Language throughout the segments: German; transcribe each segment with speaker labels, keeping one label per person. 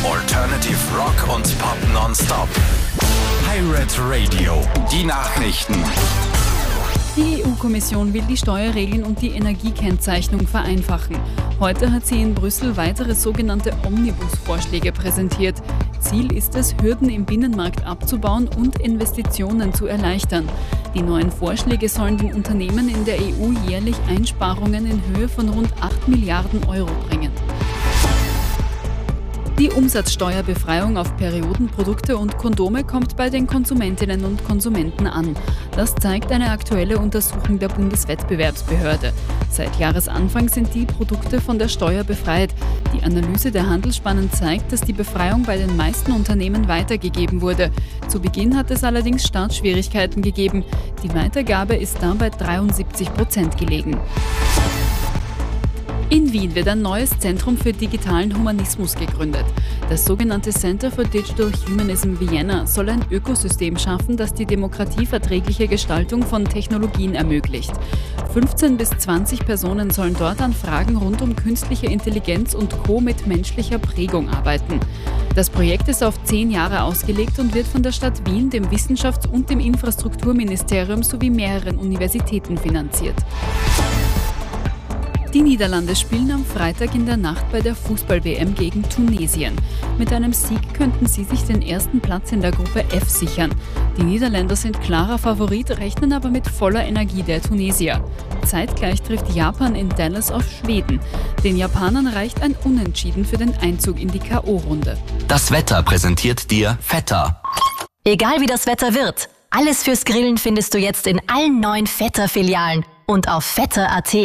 Speaker 1: Alternative Rock und Pop nonstop. Pirate Radio. Die Nachrichten.
Speaker 2: Die EU-Kommission will die Steuerregeln und die Energiekennzeichnung vereinfachen. Heute hat sie in Brüssel weitere sogenannte Omnibus-Vorschläge präsentiert. Ziel ist es, Hürden im Binnenmarkt abzubauen und Investitionen zu erleichtern. Die neuen Vorschläge sollen den Unternehmen in der EU jährlich Einsparungen in Höhe von rund 8 Milliarden Euro bringen. Die Umsatzsteuerbefreiung auf Periodenprodukte und Kondome kommt bei den Konsumentinnen und Konsumenten an. Das zeigt eine aktuelle Untersuchung der Bundeswettbewerbsbehörde. Seit Jahresanfang sind die Produkte von der Steuer befreit. Die Analyse der Handelsspannen zeigt, dass die Befreiung bei den meisten Unternehmen weitergegeben wurde. Zu Beginn hat es allerdings Startschwierigkeiten gegeben. Die Weitergabe ist dabei 73% gelegen. In Wien wird ein neues Zentrum für digitalen Humanismus gegründet. Das sogenannte Center for Digital Humanism Vienna soll ein Ökosystem schaffen, das die demokratieverträgliche Gestaltung von Technologien ermöglicht. 15 bis 20 Personen sollen dort an Fragen rund um künstliche Intelligenz und Co. mit menschlicher Prägung arbeiten. Das Projekt ist auf 10 Jahre ausgelegt und wird von der Stadt Wien, dem Wissenschafts- und dem Infrastrukturministerium sowie mehreren Universitäten finanziert. Die Niederlande spielen am Freitag in der Nacht bei der Fußball-WM gegen Tunesien. Mit einem Sieg könnten sie sich den ersten Platz in der Gruppe F sichern. Die Niederländer sind klarer Favorit, rechnen aber mit voller Energie der Tunesier. Zeitgleich trifft Japan in Dallas auf Schweden. Den Japanern reicht ein Unentschieden für den Einzug in die K.O.-Runde.
Speaker 1: Das Wetter präsentiert dir Vetter.
Speaker 3: Egal wie das Wetter wird, alles fürs Grillen findest du jetzt in allen 9 Vetter-Filialen und auf vetter.at.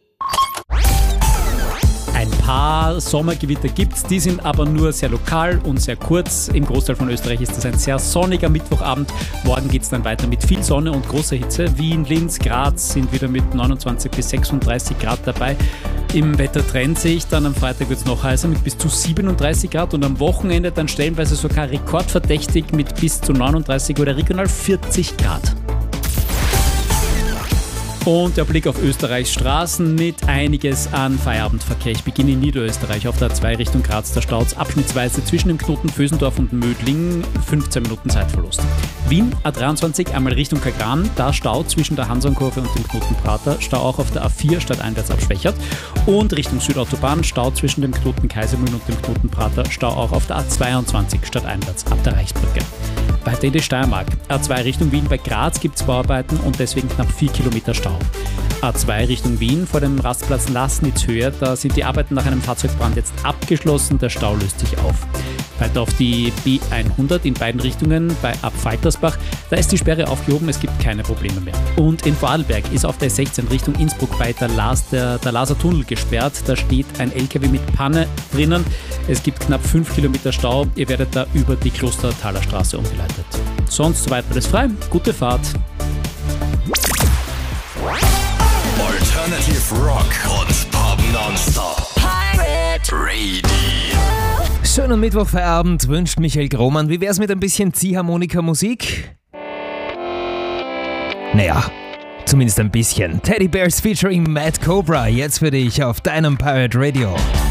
Speaker 4: Ein paar Sommergewitter gibt's, die sind aber nur sehr lokal und sehr kurz. Im Großteil von Österreich ist es ein sehr sonniger Mittwochabend. Morgen geht's dann weiter mit viel Sonne und großer Hitze. Wien, Linz, Graz sind wieder mit 29 bis 36 Grad dabei. Im Wettertrend sehe ich dann am Freitag wird es noch heißer mit bis zu 37 Grad und am Wochenende dann stellenweise sogar rekordverdächtig mit bis zu 39 oder regional 40 Grad. Und der Blick auf Österreichs Straßen mit einiges an Feierabendverkehr. Ich beginne in Niederösterreich auf der A2 Richtung Graz. Da staut es abschnittsweise zwischen dem Knoten Vösendorf und Mödling 15 Minuten Zeitverlust. Wien A23 einmal Richtung Kagran. Da staut zwischen der Hansonkurve und dem Knoten Prater. Stau auch auf der A4 stadteinwärts ab Schwächert. Und Richtung Südautobahn Stau zwischen dem Knoten Kaisermühlen und dem Knoten Prater. Stau auch auf der A22 stadteinwärts ab der Reichsbrücke. Weiter in die Steiermark. A2 Richtung Wien bei Graz gibt es Bauarbeiten und deswegen knapp 4 Kilometer Stau. A2 Richtung Wien vor dem Rastplatz Laßnitz-Höhe, da sind die Arbeiten nach einem Fahrzeugbrand jetzt abgeschlossen, der Stau löst sich auf. Weiter auf die B100 in beiden Richtungen bei Abfaltersbach, da ist die Sperre aufgehoben, es gibt keine Probleme mehr. Und in Vorarlberg ist auf der 16 Richtung Innsbruck bei der Laser Tunnel gesperrt, da steht ein LKW mit Panne drinnen, es gibt knapp 5 Kilometer Stau, ihr werdet da über die Klostertaler Straße umgeleitet. Sonst soweit alles frei, gute Fahrt.
Speaker 1: Alternative Rock und Pop nonstop. Pirate Radio.
Speaker 5: Schönen Mittwochfeierabend wünscht Michael Grohmann. Wie wär's mit ein bisschen Ziehharmonika-Musik? Naja, zumindest ein bisschen. Teddy Bears featuring Mad Cobra, jetzt für dich auf deinem Pirate Radio.